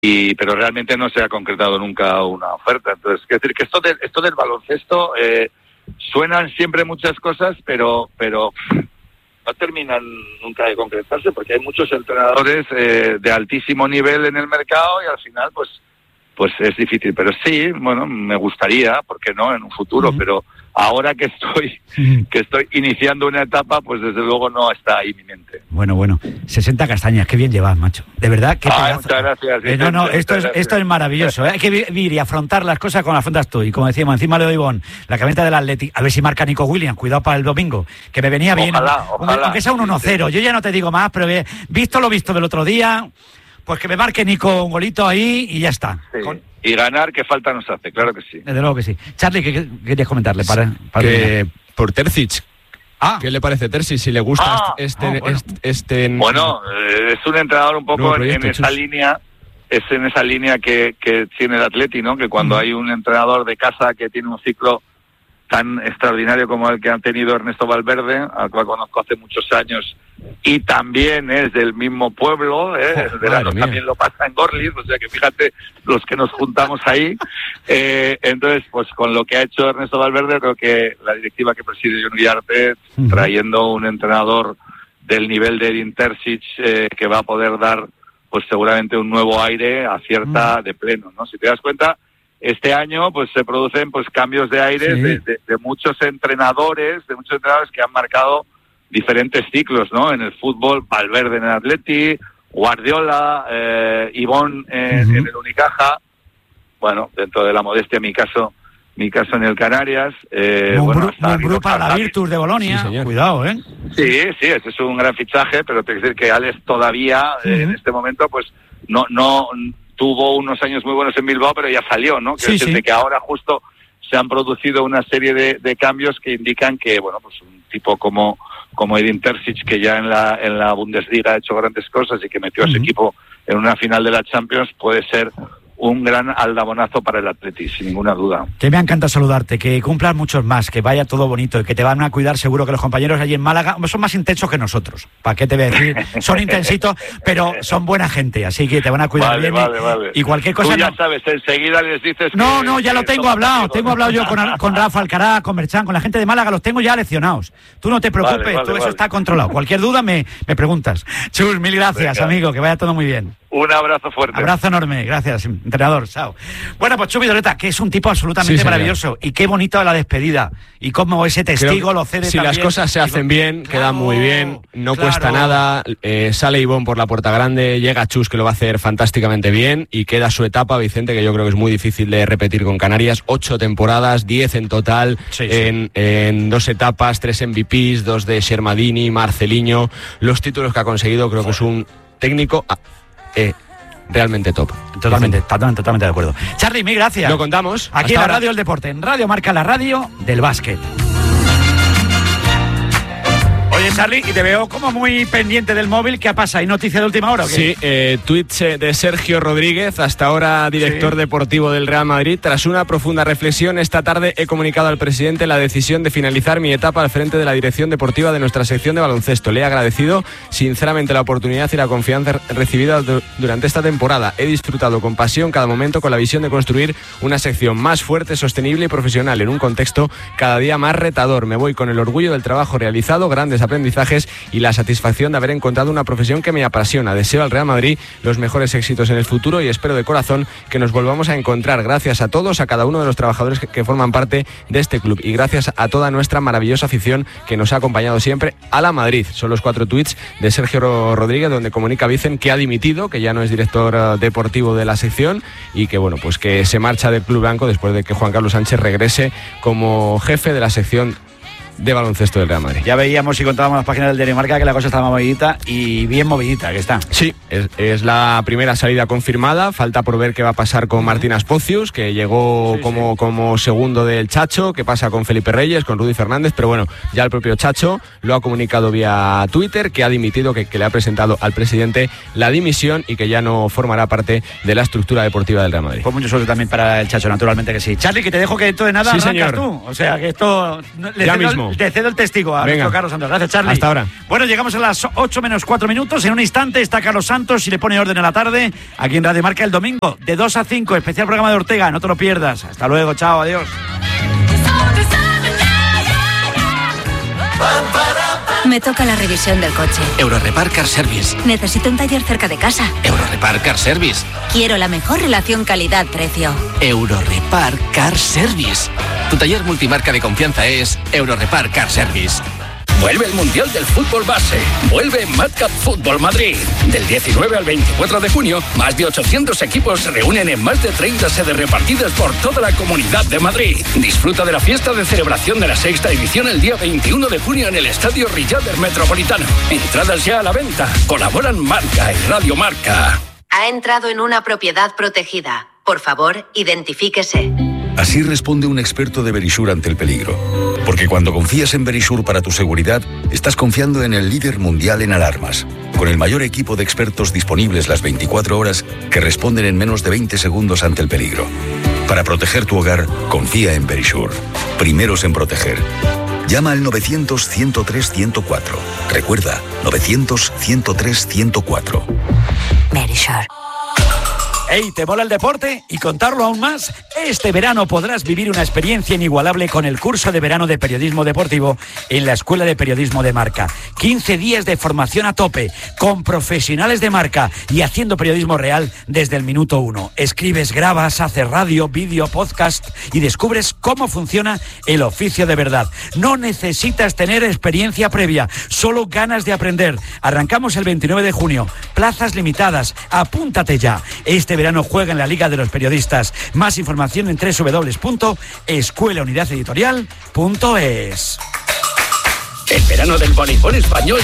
pero realmente no se ha concretado nunca una oferta. Entonces, quiero decir que esto del baloncesto, suenan siempre muchas cosas, pero no terminan nunca de concretarse, porque hay muchos entrenadores de altísimo nivel en el mercado y al final pues es difícil. Pero sí, bueno, me gustaría, ¿por qué no?, en un futuro, pero ahora que estoy iniciando una etapa, pues desde luego no está inminente. Bueno, 60 castañas, qué bien llevas, macho. De verdad, qué pedazo. Muchas gracias. Esto es maravilloso, ¿eh? Hay que vivir y afrontar las cosas con las afrontas tú. Y como decíamos, encima le doy Ivonne, la camioneta del Athletic, a ver si marca Nico Williams, cuidado para el domingo, que me venía bien. Ojalá. Aunque sea un 1-0, yo ya no te digo más, pero visto lo visto del otro día, pues que me marque Nico un golito ahí y ya está. Sí. Y ganar, que falta nos hace, claro que sí. Desde luego que sí. Charly, ¿qué querías comentarle? Por Terzic. ¿Qué le parece Terzic? Si le gusta Bueno, es un entrenador un poco en esa línea. Es en esa línea que tiene el Atleti, ¿no? Que cuando hay un entrenador de casa que tiene un ciclo tan extraordinario como el que han tenido Ernesto Valverde, al cual conozco hace muchos años, y también es del mismo pueblo, el verano también lo pasa en Gorliz, o sea que fíjate los que nos juntamos ahí. Entonces, pues con lo que ha hecho Ernesto Valverde, creo que la directiva que preside Jon Uriarte, trayendo un entrenador del nivel de Edin Terzic, que va a poder dar pues seguramente un nuevo aire, acierta de pleno, ¿no? Si te das cuenta, este año pues se producen pues cambios de aire de muchos entrenadores que han marcado diferentes ciclos, ¿no? En el fútbol, Valverde en el Atleti, Guardiola, Ivonne en el Unicaja, bueno, dentro de la modestia mi caso en el Canarias, para la Virtus de Bolonia, cuidado, Sí, ese es un gran fichaje, pero te quiero decir que Alex todavía en este momento pues no tuvo unos años muy buenos en Bilbao, pero ya salió, ¿no? Quiero decirte que ahora justo se han producido una serie de cambios que indican que, bueno, pues un tipo como Edin Terzic, que ya en la Bundesliga ha hecho grandes cosas y que metió a su equipo en una final de la Champions, puede ser un gran aldabonazo para el Atleti, sin ninguna duda. Que me encanta saludarte, que cumplas muchos más, que vaya todo bonito y que te van a cuidar seguro, que los compañeros allí en Málaga son más intensos que nosotros. ¿Para qué te voy a decir? Son intensitos, pero son buena gente, así que te van a cuidar bien. Vale. Y cualquier cosa... Tú ya sabes, enseguida les dices... No, ya lo tengo hablado. Tengo hablado yo con Rafa Alcaraz, con Merchan, con la gente de Málaga, los tengo ya leccionados. Tú no te preocupes, eso está controlado. Cualquier duda me preguntas. Chus, mil gracias, amigo, que vaya todo muy bien. Un abrazo fuerte. Abrazo enorme, gracias, entrenador. Chao. Bueno, pues Chubi Vidoreta, que es un tipo absolutamente maravilloso. Y qué bonito la despedida. Y cómo ese testigo lo cede si también. Si las cosas se hacen bien, queda muy bien, no cuesta nada. Sale Ivonne por la puerta grande, llega Chus, que lo va a hacer fantásticamente bien, y queda su etapa, Vicente, que yo creo que es muy difícil de repetir con Canarias. 8 temporadas, 10 en total, en 2 etapas, 3 MVPs, 2 de Shermadini, Marceliño. Los títulos que ha conseguido, creo que es un técnico... realmente top. Totalmente de acuerdo. Charly, mil gracias. Lo contamos. Aquí en la Radio del Deporte, en Radio Marca, la radio del básquet. Oye, Charly, y te veo como muy pendiente del móvil. ¿Qué pasa? ¿Hay noticia de última hora o qué? Sí, tweets de Sergio Rodríguez, hasta ahora director deportivo del Real Madrid. Tras una profunda reflexión, esta tarde he comunicado al presidente la decisión de finalizar mi etapa al frente de la dirección deportiva de nuestra sección de baloncesto. Le he agradecido sinceramente la oportunidad y la confianza recibida durante esta temporada. He disfrutado con pasión cada momento con la visión de construir una sección más fuerte, sostenible y profesional en un contexto cada día más retador. Me voy con el orgullo del trabajo realizado, grandes aprendizajes y la satisfacción de haber encontrado una profesión que me apasiona. Deseo al Real Madrid los mejores éxitos en el futuro y espero de corazón que nos volvamos a encontrar. Gracias a todos, a cada uno de los trabajadores que forman parte de este club, y gracias a toda nuestra maravillosa afición que nos ha acompañado siempre. A la Madrid. Son los 4 tweets de Sergio Rodríguez, donde comunica Vicen que ha dimitido, que ya no es director deportivo de la sección y que, bueno, pues que se marcha del Club Blanco después de que Juan Carlos Sánchez regrese como jefe de la sección de baloncesto del Real Madrid. Ya veíamos y contábamos las páginas del Diario Marca que la cosa estaba movidita, y bien movidita que está. Sí, es la primera salida confirmada. Falta por ver qué va a pasar con Martín Aspocius, que llegó como segundo del Chacho, qué pasa con Felipe Reyes, con Rudy Fernández, pero bueno, ya el propio Chacho lo ha comunicado vía Twitter, que ha dimitido, que le ha presentado al presidente la dimisión y que ya no formará parte de la estructura deportiva del Real Madrid. Pues mucho suerte también para el Chacho, naturalmente que sí. Charly, que te dejo que dentro de nada arrancas tú. O sea, que esto... Ya mismo. Te cedo el testigo a nuestro Carlos Santos. Gracias, Charlie. Hasta ahora. Bueno, llegamos a las 8 menos 4 minutos. En un instante está Carlos Santos y le pone orden a la tarde aquí en Radio Marca el domingo de 2 a 5. Especial programa de Ortega. No te lo pierdas. Hasta luego. Chao. Adiós. Me toca la revisión del coche. Eurorepar Car Service. Necesito un taller cerca de casa. Eurorepar Car Service. Quiero la mejor relación calidad-precio. Eurorepar Car Service. Tu taller multimarca de confianza es Eurorepar Car Service. Vuelve el Mundial del Fútbol Base. Vuelve Madcap Fútbol Madrid. Del 19 al 24 de junio, más de 800 equipos se reúnen en más de 30 sedes repartidas por toda la Comunidad de Madrid. Disfruta de la fiesta de celebración de la 6ª edición el día 21 de junio en el Estadio Riader Metropolitano. Entradas ya a la venta. Colaboran Marca y Radio Marca. Ha entrado en una propiedad protegida. Por favor, identifíquese. Así responde un experto de Verisur ante el peligro. Porque cuando confías en Verisur para tu seguridad, estás confiando en el líder mundial en alarmas. Con el mayor equipo de expertos disponibles las 24 horas que responden en menos de 20 segundos ante el peligro. Para proteger tu hogar, confía en Verisur. Primeros en proteger. Llama al 900-103-104. Recuerda, 900-103-104. Verisur. Hey, ¿te mola el deporte? ¿Y contarlo aún más? Este verano podrás vivir una experiencia inigualable con el curso de verano de periodismo deportivo en la Escuela de Periodismo de Marca. 15 días de formación a tope, con profesionales de Marca y haciendo periodismo real desde el minuto 1. Escribes, grabas, haces radio, vídeo, podcast y descubres cómo funciona el oficio de verdad. No necesitas tener experiencia previa, solo ganas de aprender. Arrancamos el 29 de junio. Plazas limitadas. Apúntate ya. Este verano juega en la Liga de los Periodistas. Más información en www.escuelaunidadeditorial.es. El verano del voleibol español